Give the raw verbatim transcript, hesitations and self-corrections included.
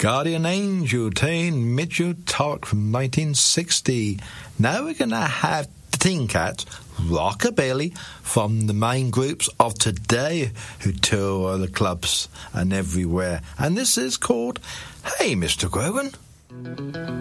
Guardian Angel, Teen Mitchell Tark from nineteen sixty. Now we're going to have Think At Rockabilly from the main groups of today who tour the clubs and everywhere. And this is called Hey Mister Grogan.